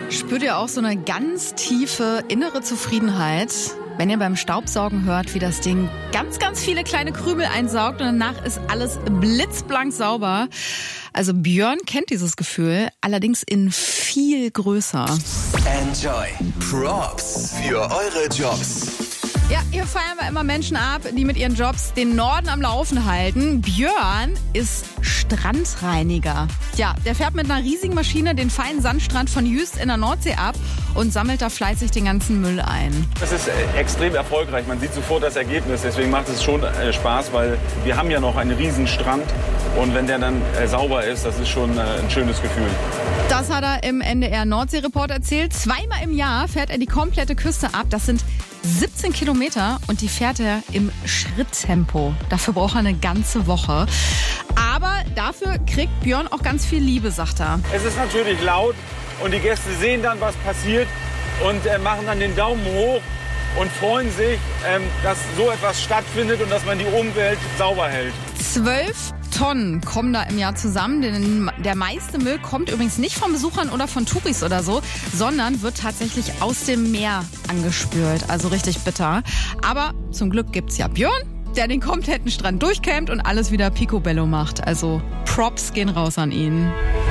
Spürt ihr auch so eine ganz tiefe innere Zufriedenheit, wenn ihr beim Staubsaugen hört, wie das Ding ganz, ganz viele kleine Krümel einsaugt und danach ist alles blitzblank sauber? Also Björn kennt dieses Gefühl, allerdings in viel größer. Enjoy Props für eure Jobs. Ja, hier feiern wir immer Menschen ab, die mit ihren Jobs den Norden am Laufen halten. Björn ist Strandreiniger. Ja, der fährt mit einer riesigen Maschine den feinen Sandstrand von Jüst in der Nordsee ab und sammelt da fleißig den ganzen Müll ein. Das ist extrem erfolgreich. Man sieht sofort das Ergebnis. Deswegen macht es schon Spaß, weil wir haben ja noch einen riesen Strand. Und wenn der dann sauber ist, das ist schon ein schönes Gefühl. Das hat er im NDR Nordsee-Report erzählt. 2-mal im Jahr fährt er die komplette Küste ab. Das sind 17 Kilometer und die fährt er im Schritttempo. Dafür braucht er eine ganze Woche. Aber dafür kriegt Björn auch ganz viel Liebe, sagt er. Es ist natürlich laut und die Gäste sehen dann, was passiert und machen dann den Daumen hoch und freuen sich, dass so etwas stattfindet und dass man die Umwelt sauber hält. 12 Tonnen kommen da im Jahr zusammen, denn der meiste Müll kommt übrigens nicht von Besuchern oder von Touris oder so, sondern wird tatsächlich aus dem Meer angespült, also richtig bitter. Aber zum Glück gibt's ja Björn, der den kompletten Strand durchkämmt und alles wieder picobello macht, also Props gehen raus an ihn.